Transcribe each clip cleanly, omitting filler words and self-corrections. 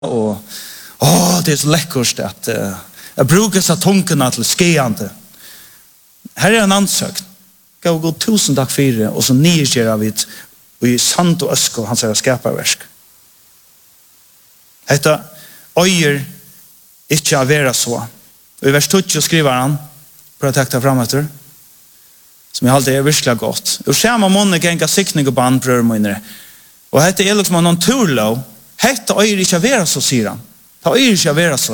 og det så läckert att jag brukar så tunkarna till skeande. Här är en ansökan. Gå 1000 tack för det och så nyer vi i sant och ösko han säger skaparverk. Detta öjer inte att vara så. Och i vers 2 skriver han för att ta fram efter som jag alltid är virkelig gott. Och samma månne gänga siktning och band bröder minne. Och detta är liksom någon turlov. Detta öjer inte att vara så, säger han. Det öjer inte att vara så.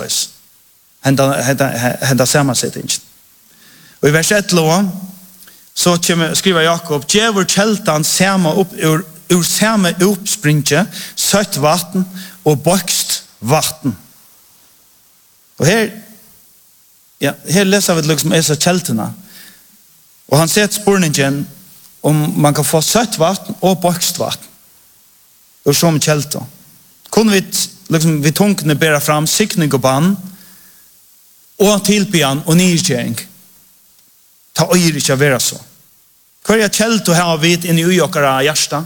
Hända samma sätt inte. Och i vers 1 så skriver Jakob, djävur kjeltan samma upp ur samma uppspringe, sött vatten och bökst vatten. Och här läser vi liksom Esa kjeltarna. Och han säger spurningen om man kan få sött vatten och bökst vatten. Ur som kjeltar. Kunde vi liksom vi tunkne bära fram siktning och bann och tillbyan och nyrkjering. Ta öjer inte att vara så. Hva kjelt har vi inn i ujokkara hjärsta?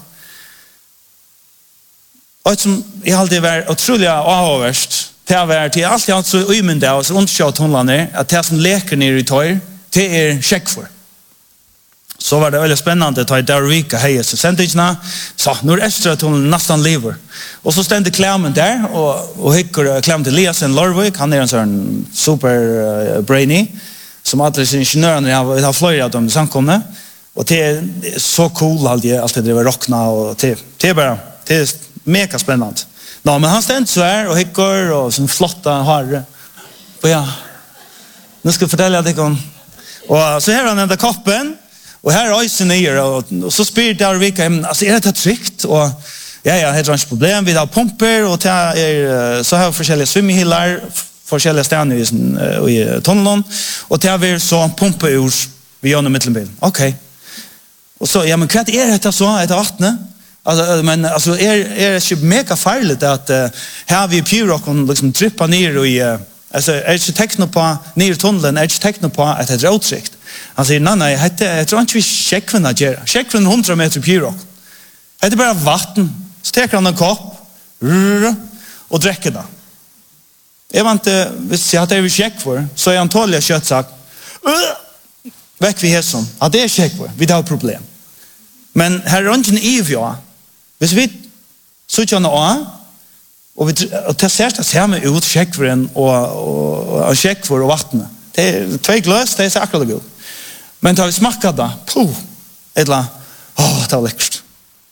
Og som jeg alltid var utrolig avhåverst, det har vært, jeg alltid hatt så umyndig av oss undersøkt hundene, at det som leker nere i tøyer, det kjekkfor. Så var det veldig spennende, ta i Darvika heier, så sendte ikke så nå ekstra at hun nesten lever. Og så stendte Klemmen der, og hykker Klemmen til Eliasen Lorvik, han en sånn super brainy, som alle ingeniørene har fløyre av dem samkomne, och det är så cool alltid det var rockna och det är mega spännande. Ja, men han ständ så här och hickar och sån flotta harre. Och ja. Nu ska jag fortälja dig om. Och så här han den där koppen och här är isen ner och så spyr där vika alltså är det tryckt och ja, det är problem vi har pumper och det är så här olika swimminghallar olika ställen i tunneln och det är så pumpa ur vi gör en mittenbil. Okej. Och så ja men kvart är det så ett vattnet. Alltså men alltså är det ju mega farligt att här vi pyrock och liksom trippa ner och alltså är det tekno på ner tunneln är det tekno på att det är utsikt. Han säger nej jag tror inte vi checkar när jag checkar 100 meter pyrock. Det är bara vatten. Så tar han en kopp och dricker det. Jag var inte visst jag hade vi check för så är antagligen köttsack. Väck vi hässon. Ja det är check för. Vi har problem. Men här är inte evig. Hvis vi så nå och vi testar det här med ut checkveren och checkver och vatten. Det är två glas, det är säkert gott. Men tar vi smakar det. Eller det är läckert.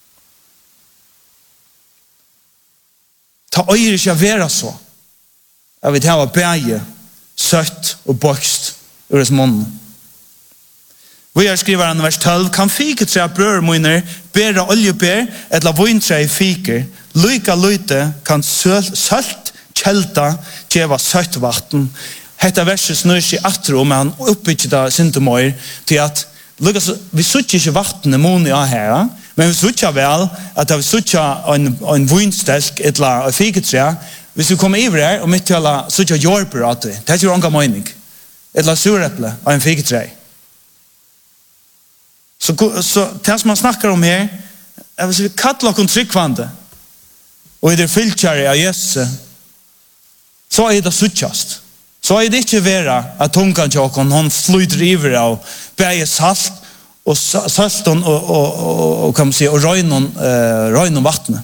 Ta öjer inte vara så. Jag vet ha bäge sött och bökst ur dess mun. Vi har skriver han i vers 12, kan fiketræ brødre mine bære oljebær, eller vintræ i fiker, lyka lyte kan sølt kjelta djeva søtt vatten. Hetta verset snur seg atro, men han oppbygger det syntemøyer til at vi sutter ikke vatten i munnen av her, men vi sutter vel at vi sutter en vinstelsk eller en fiketræ, hvis vi kommer iver her og mitt til å sutter jordbær at det er ikke noen mening. Eller surepple av en fiketræ. Så det som man snackar om här är att vi kallar oss tryggvande och i det fyllkärre av Jesus så är det suttjast. Så är det inte vara att tungan tjockon hon flyter iver av bäge salt och salton och kan man säga och röjnon vattnet.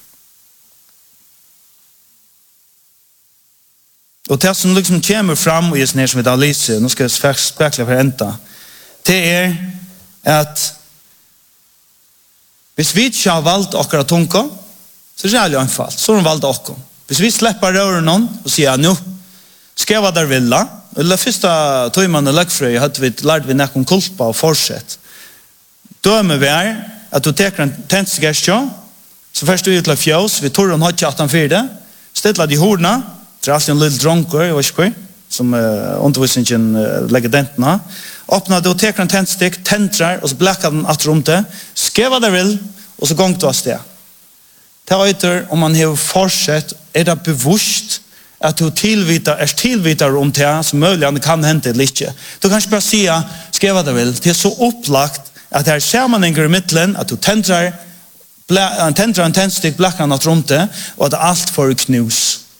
Och det som liksom kommer fram i sån här som vi har lyst nu ska jag spekla för ända det är att hvis vi ikke har valgt akkurat tunga, så er det einfalt. Så har de valgt akkurat. Hvis vi släpper røren någon og sier, nu skal jeg være der villa, eller første tøymann og løgfrøy, lærte vi nekken kulpa og forsett. Dømer vi at du teker en tentsgestjo, så først du utla fjøs, vi tog en hodja 18-4, stedla de horna, det er alltid en lille dronker, jeg vet ikke som undervisningen lägger dentna. Öppnade och teker en tändstick, tändrar och så bläckar den att runt det. Skeva där vill och så gångt oss det. Det är om man har forsett är det bevusst att du tillvitar om det som möjligen kan hända eller inte. Du kanske bara säga skeva där vill. Det är så upplagt att det är sammanhänger i mittlen att du tändrar en tändstick, bläckar den att runt det och att allt får knus.